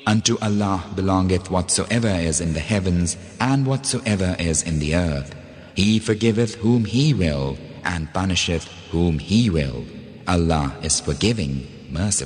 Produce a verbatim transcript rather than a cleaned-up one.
Unto Allah belongeth whatsoever is in the heavens and whatsoever is in the earth. He forgiveth whom He will and punisheth whom He will. Allah is forgiving, merciful.